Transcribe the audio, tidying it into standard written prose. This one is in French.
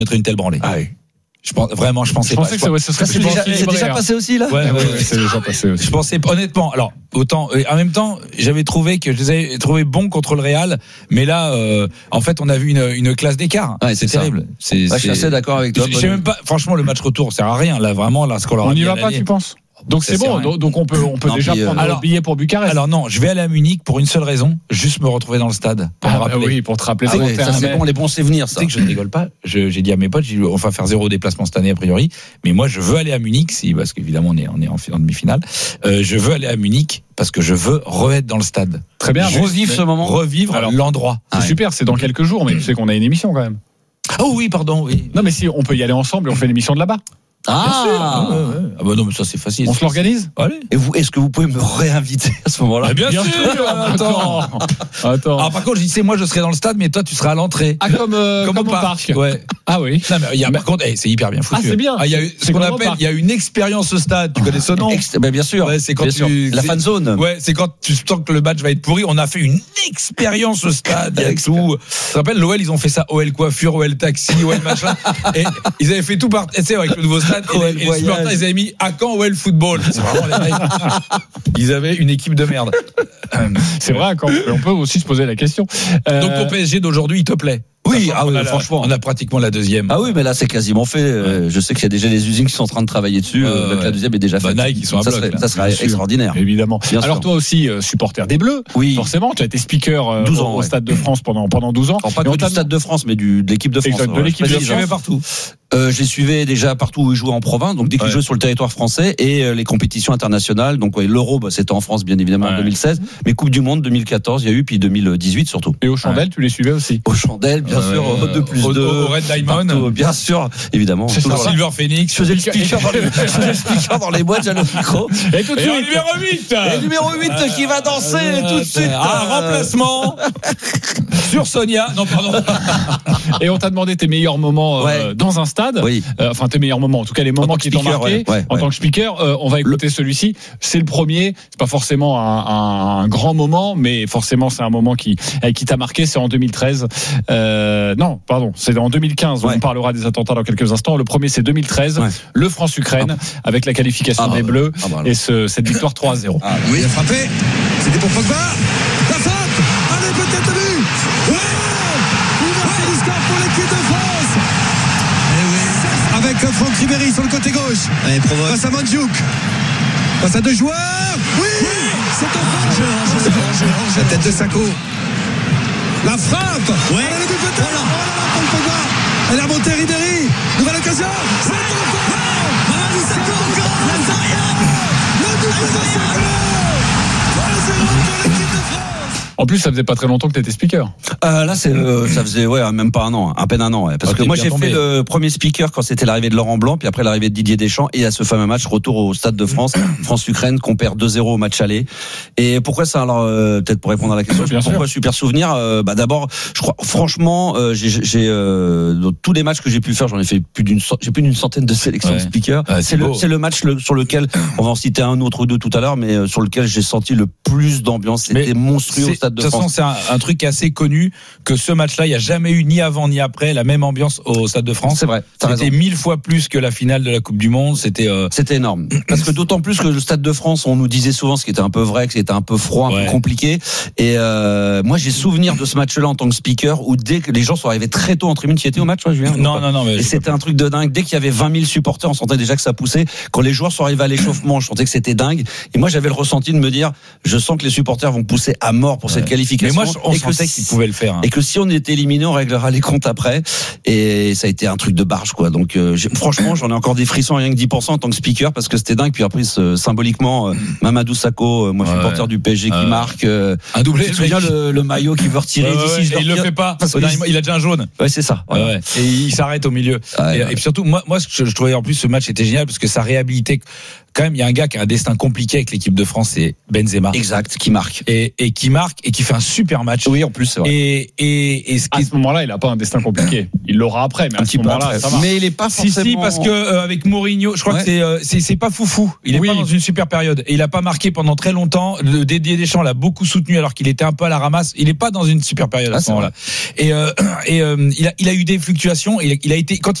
mettre une telle branlée. Ah oui. Je pensais pas. Que ce serait c'est déjà passé aussi là. Ouais, c'est déjà passé aussi. Je pensais honnêtement. Alors autant en même temps, j'avais trouvé que je les avais trouvés bons contre le Real, mais là, en fait, on a vu une classe d'écart. Ouais, c'est terrible. Je suis assez d'accord avec toi. Je sais même pas. Franchement, le match retour sert à rien. Là, vraiment, là, ce qu'on leur a On n'y dit va à pas, l'année. tu penses? Donc c'est bon. Donc on peut Non, déjà puis, prendre le billet pour Bucarest. Alors non, je vais aller à Munich pour une seule raison, juste me retrouver dans le stade. Pour me rappeler. Oui, pour te rappeler. Ah ouais, ça c'est bon, les bons souvenirs ça. Tu sais que je ne rigole pas. J'ai dit à mes potes, on va faire 0 déplacement cette année a priori, mais moi je veux aller à Munich, parce qu'évidemment on est en demi-finale. Je veux aller à Munich parce que je veux re-être dans le stade. Très bien. Revivre ce moment. Revivre l'endroit. C'est super. C'est dans quelques jours, mais tu sais qu'on a une émission quand même. Oh oui, pardon. Oui. Non, mais si on peut y aller ensemble et on fait l'émission de là-bas. Ah bah non, mais ça c'est facile. On se l'organise. Allez. Et vous, est-ce que vous pouvez me réinviter à ce moment-là? Bien sûr. Attends. Alors par contre, je disais moi je serai dans le stade, mais toi tu seras à l'entrée. Ah comme au parc. Ouais. Ah oui. Non, mais par contre, c'est hyper bien foutu. Ah c'est bien. Il y a ce qu'on appelle, il y a une expérience au stade. Tu connais ce nom? Bien sûr. Ouais, c'est quand la fan zone. Ouais, c'est quand tu sens que le match va être pourri. On a fait une expérience au stade avec tout. Tu te rappelles, l'OL, ils ont fait ça. OL coiffure, OL taxi, OL machin. Et ils avaient fait tout par, tu sais, avec le nouveau stade. Et les supporters, ils avaient mis à quand OL football. C'est vraiment les mecs. Ils avaient une équipe de merde. C'est vrai, on peut aussi se poser la question. Donc ton PSG d'aujourd'hui, il te plaît? Oui, franchement. On a pratiquement la deuxième. Ah oui, mais là, c'est quasiment fait. Je sais qu'il y a déjà des usines qui sont en train de travailler dessus. La deuxième est déjà faite. Nike, ils sont à bloc. Ça serait extraordinaire. Évidemment. Bien Alors sûr. toi aussi, supporter des Bleus. Oui. Forcément, tu as été speaker 12 ans, au Stade de France pendant 12 ans. Alors, pas que du Stade de France, mais de l'équipe de France. Exact, de l'équipe de Je suivais partout. Je les suivais déjà partout où ils jouaient en province, donc dès qu'ils jouaient sur le territoire français, et les compétitions internationales. Donc l'Euro, c'était en France bien évidemment en 2016, mais Coupe du Monde 2014, il y a eu, puis 2018 surtout. Et aux chandelles, tu les suivais aussi? Aux chandelles, bien sûr, 2+2. Au Red Diamond. Partout, bien sûr, évidemment. Silver Phoenix. Je faisais le speaker dans les boîtes, j'allais au micro. Et tout de Et suite. au numéro 8. Et le numéro 8 qui va danser tout de suite. Un remplacement sur Sonia. Non, pardon. Et on t'a demandé tes meilleurs moments dans un stade. Oui. Enfin, tes meilleurs moments, en tout cas les moments qui t'ont marqué en tant que speaker. On va écouter celui-ci. C'est le premier. C'est pas forcément un grand moment, mais forcément c'est un moment qui t'a marqué. C'est en 2013. Non, pardon, c'est en 2015. On parlera des attentats dans quelques instants. Le premier, c'est 2013. Le France-Ukraine avec la qualification des Bleus et cette victoire 3-0. Oui, il a frappé. C'était pour Pogba. La faute. Allez, peut-être le but. Ouverture du score pour l'équipe de France. Avec Franck Ribéry sur le côté gauche. Face à Mandjouk. Face à deux joueurs. Oui, c'est un la tête de Sako. La frappe. Ouais. Le but peut-être. Oh là, pour Pogba. Elle a remonté Ribéry. Nouvelle occasion. C'est En plus, ça faisait pas très longtemps que tu étais speaker. Là, ça faisait même pas un an, à peine un an. Parce que moi, j'ai fait le premier speaker quand c'était l'arrivée de Laurent Blanc, puis après l'arrivée de Didier Deschamps, et à ce fameux match retour au Stade de France, France-Ukraine, qu'on perd 2-0 au match aller. Et pourquoi ça? Alors, peut-être pour répondre à la question, pourquoi super souvenir? D'abord, je crois, franchement, j'ai dans tous les matchs que j'ai pu faire, j'en ai fait plus d'une centaine de sélections de speakers. C'est le match sur lequel, on va en citer un autre ou deux tout à l'heure, mais sur lequel j'ai senti le plus d'ambiance. C'était monstrueux au Stade de France. De toute façon, c'est un truc assez connu que ce match-là, il n'y a jamais eu ni avant ni après la même ambiance au Stade de France. C'est vrai. C'était 1000 fois plus que la finale de la Coupe du Monde. C'était énorme. Parce que d'autant plus que le Stade de France, on nous disait souvent, ce qui était un peu vrai, que c'était un peu froid, un peu compliqué. Et moi, j'ai souvenir de ce match-là en tant que speaker où dès que les gens sont arrivés très tôt en tribune, tu y étais au match, toi, Julien? Non. Et c'était un truc de dingue. Dès qu'il y avait 20 000 supporters, on sentait déjà que ça poussait. Quand les joueurs sont arrivés à l'échauffement, je sentais que c'était dingue. Et moi, j'avais le ressenti de me dire, je sens que les supporters vont pousser à mort pour cette qualification. Mais moi, on sentait qu'ils pouvaient le faire. Et que si on était éliminé, on réglera les comptes après. Et ça a été un truc de barge, quoi. Donc, franchement, j'en ai encore des frissons rien que 10% en tant que speaker parce que c'était dingue. Puis après, symboliquement, Mamadou Sakho, moi, supporter du PSG qui marque. Un doublé. Tu te souviens le maillot qui veut retirer d'ici. Il le fait pas. Il a déjà un jaune. Ouais, c'est ça. Ouais. Et il s'arrête au milieu. Et puis surtout, moi, je trouvais en plus ce match était génial parce que ça réhabilitait quand même, il y a un gars qui a un destin compliqué avec l'équipe de France, c'est Benzema. Exact, qui marque. Et qui marque et qui fait un super match. Oui, en plus, c'est vrai. Et à ce moment-là, il a pas un destin compliqué. Il l'aura après, mais à ce moment-là, ça va. Mais il est pas forcément. Si, parce que avec Mourinho, je crois que c'est pas foufou. Il est pas dans une super période. Et il a pas marqué pendant très longtemps. Le Didier Deschamps l'a beaucoup soutenu alors qu'il était un peu à la ramasse. Il est pas dans une super période à ce moment-là. Et il a eu des fluctuations. Il a été quand